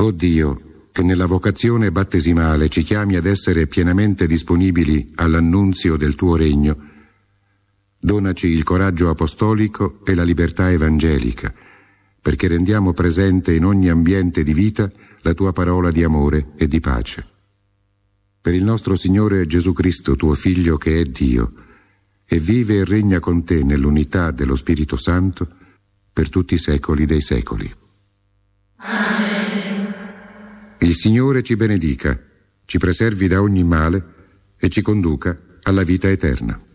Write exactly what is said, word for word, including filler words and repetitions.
O Dio, che nella vocazione battesimale ci chiami ad essere pienamente disponibili all'annunzio del tuo regno, donaci il coraggio apostolico e la libertà evangelica, perché rendiamo presente in ogni ambiente di vita la tua parola di amore e di pace. Per il nostro Signore Gesù Cristo, tuo Figlio, che è Dio, e vive e regna con te nell'unità dello Spirito Santo per tutti i secoli dei secoli. Amen. Il Signore ci benedica, ci preservi da ogni male e ci conduca alla vita eterna.